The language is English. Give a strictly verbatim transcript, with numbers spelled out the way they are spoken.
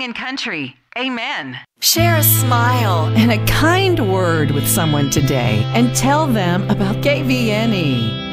and country. Amen. Share a smile and a kind word with someone today and tell them about K V N E.